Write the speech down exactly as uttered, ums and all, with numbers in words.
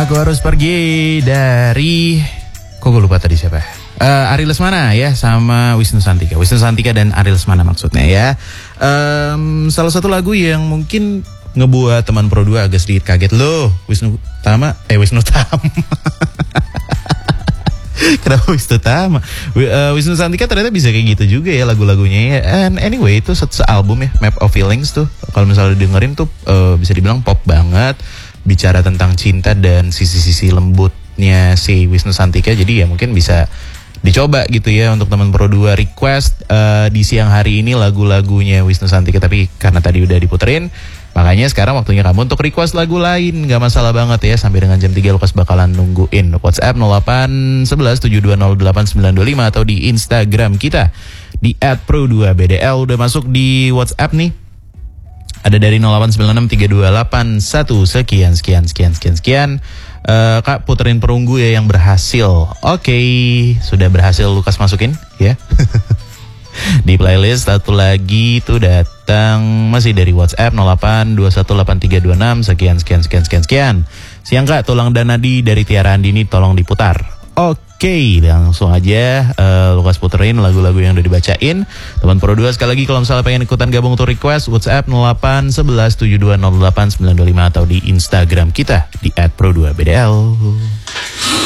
Aku Harus Pergi dari, kok gue lupa tadi siapa? Uh, Ari Lesmana ya, sama Wisnu Santika. Wisnu Santika dan Ari Lesmana maksudnya ya. Um, salah satu lagu yang mungkin ngebuat teman Pro dua agak sedikit kaget. Loh, Wisnu Tama, eh Wisnu Tama. Kenapa Wisnu Tama? Uh, Wisnu Santika ternyata bisa kayak gitu juga ya lagu-lagunya ya. And anyway, itu se-album ya, Map of Feelings tuh. Kalau misalnya dengerin tuh uh, bisa dibilang pop banget. Bicara tentang cinta dan sisi-sisi lembutnya si Wisnu Santika. Jadi ya mungkin bisa dicoba gitu ya untuk teman Pro dua request uh, di siang hari ini lagu-lagunya Wisnu Santika. Tapi karena tadi udah diputerin, makanya sekarang waktunya kamu untuk request lagu lain. Gak masalah banget ya, sampai dengan jam tiga Lukas bakalan nungguin. WhatsApp nol delapan satu satu tujuh dua nol delapan sembilan dua lima atau di Instagram kita di at pro dua b d l. Udah masuk di WhatsApp nih. Ada dari nol delapan sembilan enam tiga dua delapan satu sekian sekian sekian sekian sekian. Uh, Kak puterin perunggu ya yang berhasil. Oke, okay. Sudah berhasil Lukas masukin ya. Di playlist satu lagi itu datang masih dari WhatsApp nol delapan dua satu delapan tiga dua enam sekian sekian sekian sekian sekian. Siang Kak, Tulang Danadi dari Tiara Andini tolong diputar. Oke, okay, langsung aja uh, Lukas puterin lagu-lagu yang udah dibacain. Teman Pro dua sekali lagi kalau misalnya pengen ikutan gabung untuk request, WhatsApp nol delapan satu satu tujuh dua nol delapan sembilan dua lima atau di Instagram kita di at pro dua b d l.